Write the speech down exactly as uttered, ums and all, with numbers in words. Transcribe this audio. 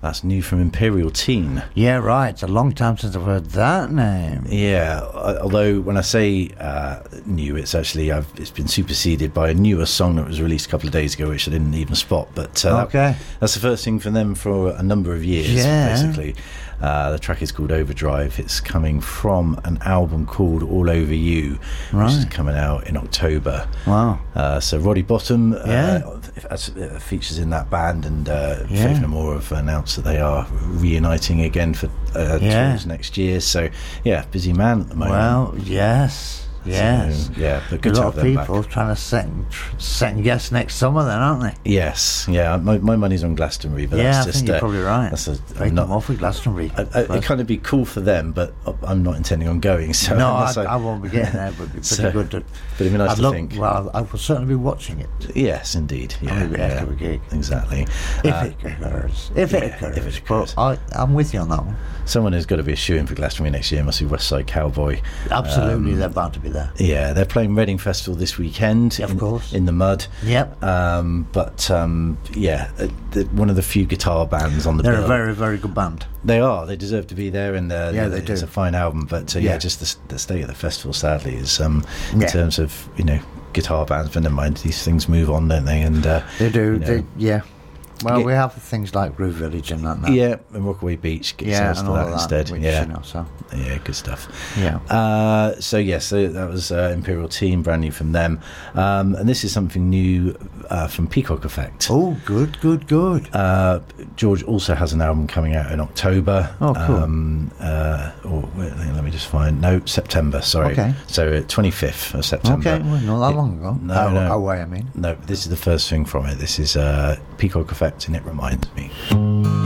That's new from Imperial Teen. Yeah, right. It's a long time since I've heard that name. Yeah, uh, although when I say uh, new, it's actually I've, it's been superseded by a newer song that was released a couple of days ago, which I didn't even spot. But uh, okay, that, that's the first thing from them for a number of years. Yeah. Basically, uh, the track is called Overdrive. It's coming from an album called All Over You, right. which is coming out in October. Wow. Uh, so Roddy Bottum yeah. uh, as, uh, features in that band, and uh, yeah. Faith No More have announced that they are reuniting again for uh, yeah. tours next year. So yeah, busy man at the moment. Well, yes. Yes. So, yeah, but good a to lot have of them people back. trying to second, second guess next summer, then, aren't they? Yes, yeah. My, my money's on Glastonbury, but yeah, that's I just think you're uh, probably right. That's a, Faith not, No More for Glastonbury. I, I, it kind of be cool for them, but I'm not intending on going. So no, I, I, I won't be getting there, but it'd be pretty so, good. To, but it'd be nice I'd to look, think. Well, I will certainly be watching it. Yes, indeed. Yeah, Maybe yeah, after a gig. Exactly. If Uh, it occurs. If yeah, it occurs. if it occurs. But I, I'm with you on that one. Someone who's got to be a shoo-in for Glastonbury next year must be West Side Cowboy. Absolutely, Um, they're bound to be there. Yeah, they're playing Reading Festival this weekend. Yeah, of in, course. in the mud. Yep. Um, but um, yeah, uh, the, one of the few guitar bands on the They're bill. a very, very good band. They are. They deserve to be there, and uh, Yeah, they it's do. a fine album. But uh, yeah. Yeah. just the, the state of the festival, sadly, is um, in Yeah. terms of you know guitar bands. But never mind, these things move on, don't they? And uh, They do. you know, They, yeah. Well, Yeah. we have things like Groove Village and that now. yeah, and Rockaway Beach gets Yeah, us and to all that of instead. Which, yeah, you know, so. yeah, good stuff. Yeah. Uh, so yes, so that was uh, Imperial Teen, brand new from them, um, and this is something new uh, from Peacock Effect. Oh, good, good, good. Uh, George also has an album coming out in October. Oh, cool. Um, uh, or wait, let me just find. No, September. Sorry. Okay. So twenty-fifth of September. Okay, well, not that It- long ago. No, oh, no. Away, I mean. No, this is the first thing from it. This is uh, Peacock Effect, and It Reminds Me.